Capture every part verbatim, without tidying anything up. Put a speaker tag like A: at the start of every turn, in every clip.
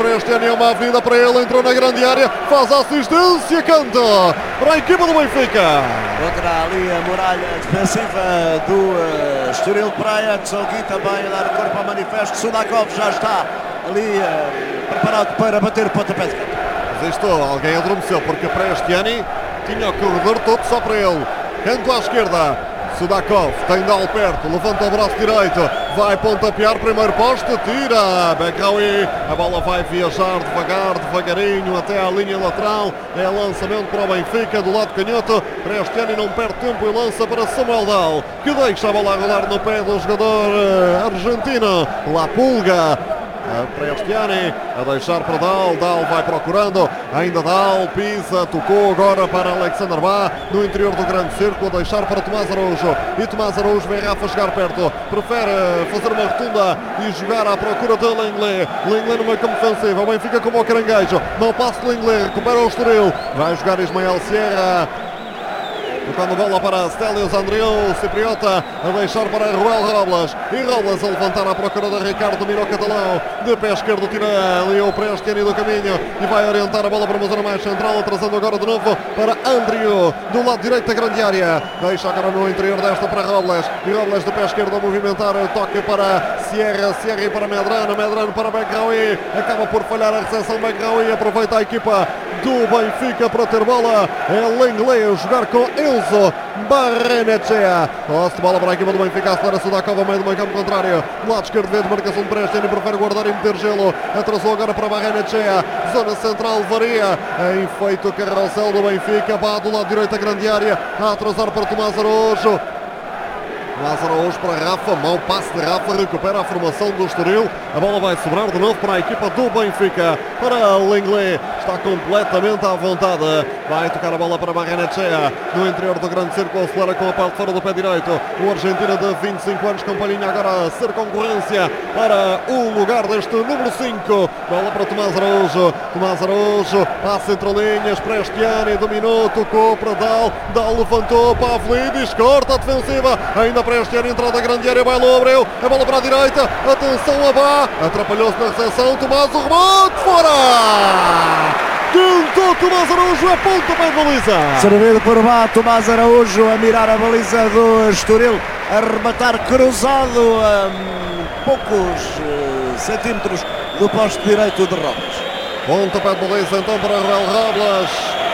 A: para este ano, é uma avenida para ele, entrou na grande área, faz a assistência, canta para a equipa do Benfica.
B: Contra ali a muralha defensiva do uh, Estoril Praia, Tsogui também a dar o corpo ao manifesto. Sudakov já está ali uh, preparado para bater o pontapé de canto.
A: Mas isto, alguém adormeceu, porque para este ano tinha o corredor todo só para ele. Canto à esquerda, Sudakov tem Dal perto, levanta o braço direito, vai pontapear, primeiro poste, tira Begraoui, a bola vai viajar devagar, devagarinho até à linha lateral, é lançamento para o Benfica do lado canhoto, para este ano e não perde tempo e lança para Samuel Dal, que deixa a bola rolar no pé do jogador argentino, La Pulga. Para este ano, a deixar para Dal, Dal vai procurando, ainda Dal, pisa, tocou agora para Alexander Bá, no interior do grande círculo, a deixar para Tomás Araújo, e Tomás Araújo vem Rafa chegar perto, prefere fazer uma rotunda e jogar à procura de Lenglet, Lenglet no meio campo defensivo, o Benfica como o caranguejo, não passa de Lenglet, recupera o Estoril, vai jogar Ismael Sierra, tocando bola para Stelios Andriou, cipriota, a deixar para Ruel Robles, e Robles a levantar à procura de Ricardo Miró Catalão, de pé esquerdo tira ali o Prestiani do caminho, e vai orientar a bola para uma zona mais central, atrasando agora de novo para Andriou, do lado direito da grande área, deixa agora no interior desta para Robles, e Robles de pé esquerdo a movimentar, toque para Sierra, Sierra e para Medrano, Medrano para Begraoui, acaba por falhar a recepção, Begraoui aproveita a equipa do Benfica para ter bola, é Lenglet a jogar com Enzo Barrenechea, posse de bola para a equipa do Benfica, acelera Sudakov ao meio do meio campo contrário, do lado esquerdo vê de marcação de Prestiani, prefere guardar e meter gelo, atrasou agora para Barrenechea, zona central varia, em feito carrossel do Benfica, vá do lado direito da grande área, a atrasar para Tomás Araújo, Tomás Araújo para Rafa, mau passe de Rafa, recupera a formação do Estoril, a bola vai sobrar de novo para a equipa do Benfica, para Lenglet, está completamente à vontade, vai tocar a bola para Barrenechea, no interior do grande círculo, acelera com a parte fora do pé direito, o argentino de vinte e cinco anos, com palhinha agora a ser concorrência para o lugar deste número cinco, bola para Tomás Araújo, Tomás Araújo, passa entre linhas, Prestiani, dominou, tocou para Dal, Dal levantou, Pavlidis, corta a defensiva, ainda para este ano, entrada da grande área, vai Abreu, a bola para a direita, atenção a Bá, atrapalhou-se na recepção, Tomás, o remate, fora! Tentou Tomás Araújo, a pontapé de baliza.
B: Servido por Bá, Tomás Araújo a mirar a baliza do Estoril, a rematar cruzado a poucos uh, centímetros do poste direito de Robles.
A: Pontapé de baliza então para Ruel Robles.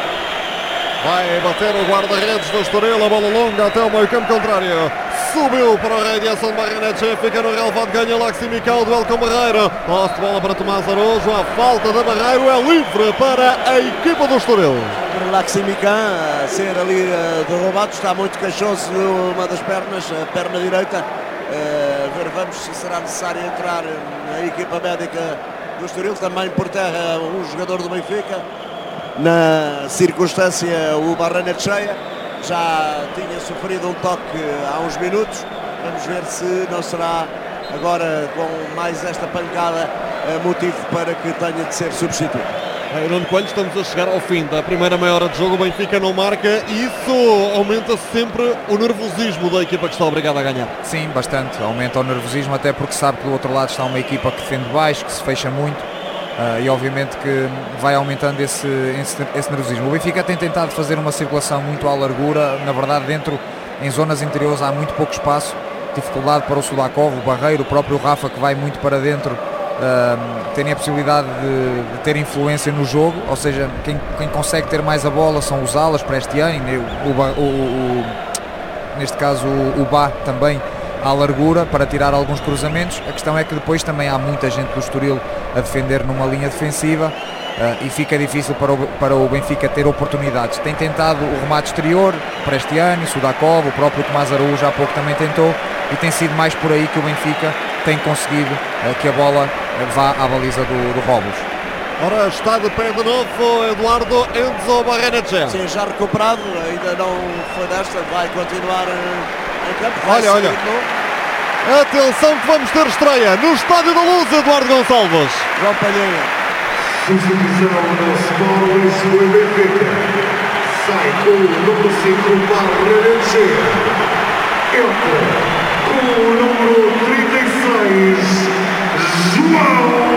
A: Vai bater o guarda-redes do Estoril, a bola longa até o meio campo contrário. Subiu para a radiação de Barrenechea, fica no relevado, ganha Laximical, duelo com Barreiro. Posse de bola para Tomás Araújo, a falta da Barreiro é livre para a equipa do Estoril.
B: Laximican a ser ali uh, derrubado, está muito queixoso numa das pernas, a perna direita. Uh, ver, vamos se será necessário entrar na equipa médica do Estoril, também por terra um jogador do Benfica. Na circunstância, o Barrenechea já tinha sofrido um toque há uns minutos. Vamos ver se não será agora, com mais esta pancada, motivo para que tenha de ser substituído.
A: Aí, Nuno Coelho, estamos a chegar ao fim da primeira meia hora de jogo, o Benfica não marca e isso aumenta sempre o nervosismo da equipa que está obrigada a ganhar.
C: Sim, bastante, aumenta o nervosismo, até porque sabe que do outro lado está uma equipa que defende baixo, que se fecha muito. Uh, e obviamente que vai aumentando esse, esse, esse nervosismo. O Benfica tem tentado fazer uma circulação muito à largura, na verdade dentro, em zonas interiores há muito pouco espaço, dificuldade para o Sudakov, o Barreiro, o próprio Rafa que vai muito para dentro, uh, terem a possibilidade de, de ter influência no jogo, ou seja, quem, quem consegue ter mais a bola são os alas para este ano, o, o, o, o, neste caso o, o Bá também à largura para tirar alguns cruzamentos. A questão é que depois também há muita gente do Estoril a defender numa linha defensiva uh, e fica difícil para o, para o Benfica ter oportunidades. Tem tentado o remate exterior, Prestiani, Sudakov, o próprio Tomás Araújo há pouco também tentou, e tem sido mais por aí que o Benfica tem conseguido uh, que a bola uh, vá à baliza do, do Robles.
A: Ora, está de pé de novo Eduardo Enzo Barrenechea.
B: Sim, já recuperado, ainda não foi desta, vai continuar uh, em campo. Vai
A: olha, olha. Atenção que vamos ter estreia no Estádio da Luz, Eduardo Gonçalves.
B: João Palhinha.
D: Substituição no Sport do Benfica. Sai com o número cinco Barrenechea. Entra com o número trinta e seis, João